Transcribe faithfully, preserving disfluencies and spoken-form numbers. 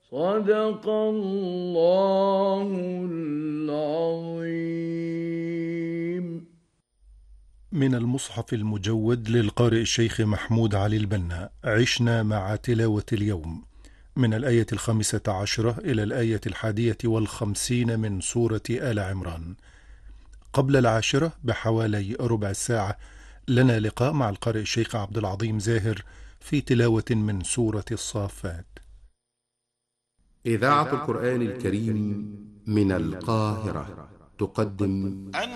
صدق الله العظيم. من المصحف المجود للقارئ الشيخ محمود علي البنا. عشنا مع تلاوة اليوم من الآية الخامسة عشرة إلى الآية الحادية والخمسين من سورة آل عمران. قبل العاشرة بحوالي ربع ساعة لنا لقاء مع القارئ الشيخ عبد العظيم زاهر في تلاوة من سورة الصافات. إذاعة القرآن الكريم من القاهرة تقدم